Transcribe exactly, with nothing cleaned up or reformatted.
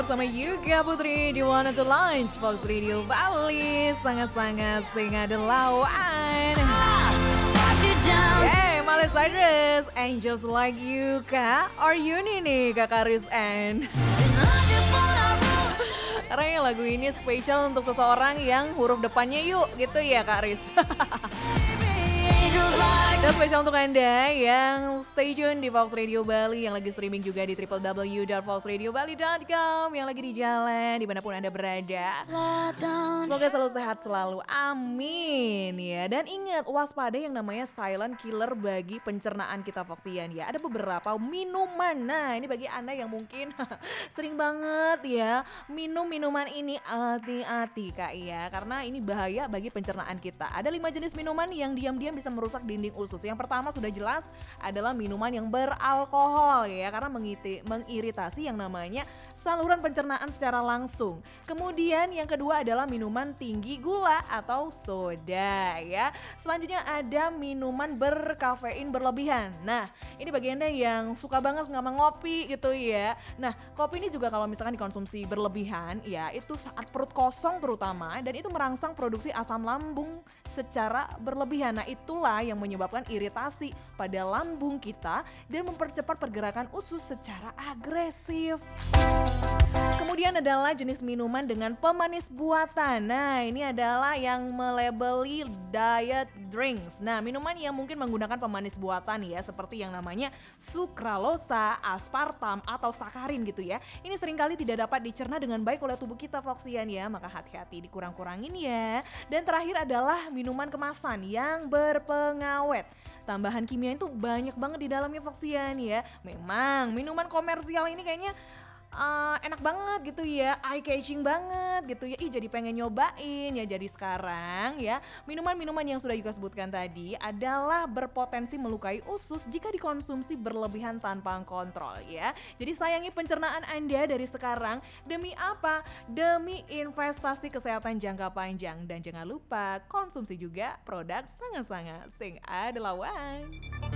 Bersama Yuga Putri di Wanna to Launch Fox Radio Bali. Sangat-sangat singa dan lawan. Hey, Miley Cyrus, and just like you, Kak, are you nih Kakak Riz and karena yang lagu ini spesial untuk seseorang yang huruf depannya yuk gitu ya Kak Riz. Dan spesial untuk Anda yang stay tune di Fox Radio Bali, yang lagi streaming juga di w w w dot fox radio bali dot com, yang lagi di jalan dimanapun Anda berada. Semoga selalu sehat selalu, amin ya. Dan ingat, waspada yang namanya silent killer bagi pencernaan kita Foxian ya. Ada beberapa minuman, nah ini bagi Anda yang mungkin sering banget ya minum minuman ini, hati-hati Kak ya, karena ini bahaya bagi pencernaan kita. Ada lima jenis minuman yang diam-diam bisa merusak dinding usus. Yang pertama sudah jelas adalah minuman yang beralkohol ya, karena mengiti, mengiritasi yang namanya saluran pencernaan secara langsung. Kemudian yang kedua adalah minuman tinggi gula atau soda ya. Selanjutnya ada minuman berkafein berlebihan. Nah, ini bagi Anda yang suka banget sama ngopi gitu ya. Nah, kopi ini juga kalau misalkan dikonsumsi berlebihan ya, itu saat perut kosong terutama, dan itu merangsang produksi asam lambung secara berlebihan. Nah, itulah yang menyebabkan iritasi pada lambung kita dan mempercepat pergerakan usus secara agresif. Kemudian adalah jenis minuman dengan pemanis buatan. Nah, ini adalah yang melabeli diet drinks. Nah, minuman yang mungkin menggunakan pemanis buatan ya, seperti yang namanya sukralosa, aspartam, atau sakarin gitu ya. Ini seringkali tidak dapat dicerna dengan baik oleh tubuh kita Foxian ya, maka hati-hati dikurang-kurangin ya. Dan terakhir adalah minuman kemasan yang berpengawet. Tambahan kimia itu banyak banget di dalamnya Foxian ya. Memang minuman komersial ini kayaknya Uh, enak banget gitu ya, eye catching banget gitu ya. Ih, jadi pengen nyobain ya. Jadi sekarang ya, minuman-minuman yang sudah juga sebutkan tadi adalah berpotensi melukai usus jika dikonsumsi berlebihan tanpa kontrol ya. Jadi sayangi pencernaan Anda dari sekarang. Demi apa? Demi investasi kesehatan jangka panjang. Dan jangan lupa konsumsi juga produk sangat-sangat sing adalah one.